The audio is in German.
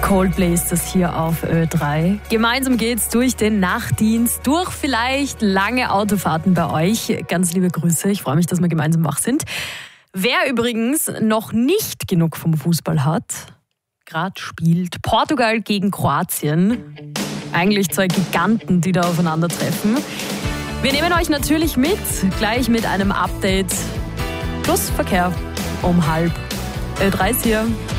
Coldplay ist das hier auf Ö3. Gemeinsam geht's durch den Nachtdienst, durch vielleicht lange Autofahrten bei euch. Ganz liebe Grüße, ich freue mich, dass wir gemeinsam wach sind. Wer übrigens noch nicht genug vom Fußball hat, gerade spielt Portugal gegen Kroatien. Eigentlich zwei Giganten, die da aufeinandertreffen. Wir nehmen euch natürlich mit, gleich mit einem Update plus Verkehr um 12:30 Ö3 hier.